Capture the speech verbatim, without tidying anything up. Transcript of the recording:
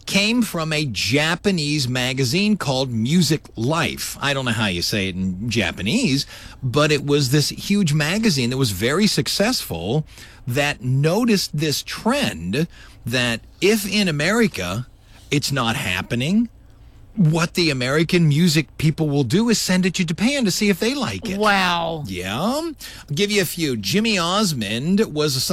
came from a Japanese magazine called Music Life. I don't know how you say it in Japanese, but it was this huge magazine that was very successful that noticed this trend that if in America it's not happening, what the American music people will do is send it to Japan to see if they like it. Wow. Yeah. I'll give you a few. Jimmy Osmond was a